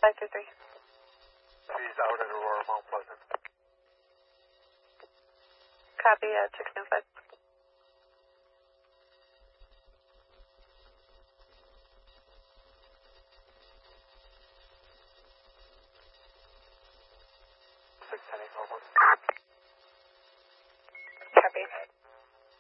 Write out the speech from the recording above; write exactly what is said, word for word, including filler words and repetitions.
five two three. She's out at Aurora Mount Pleasant. Copy, uh, six nine five.